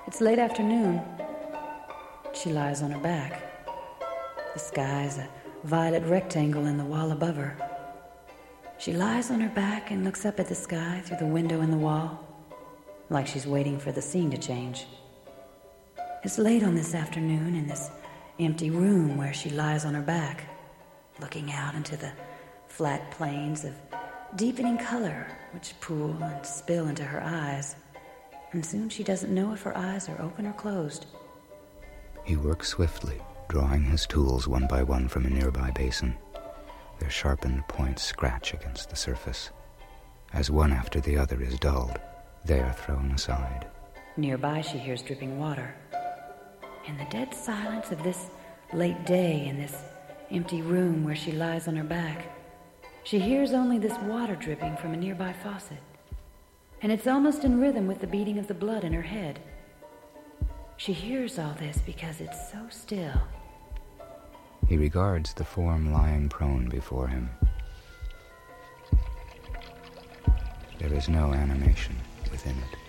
It's late afternoon. She lies on her back. The sky's a violet rectangle in the wall above her. She lies on her back and looks up at the sky through the window in the wall, like she's waiting for the scene to change. It's late on this afternoon in this empty room where she lies on her back, looking out into the flat plains of deepening color which pool and spill into her eyes, and soon she doesn't know if her eyes are open or closed. He works swiftly, drawing his tools one by one from a nearby basin. Their sharpened points scratch against the surface. As one after the other is dulled, they are thrown aside. Nearby she hears dripping water. In the dead silence of this late day in this empty room where she lies on her back, she hears only this water dripping from a nearby faucet, and it's almost in rhythm with the beating of the blood in her head. She hears all this because it's so still. He regards the form lying prone before him. There is no animation within it.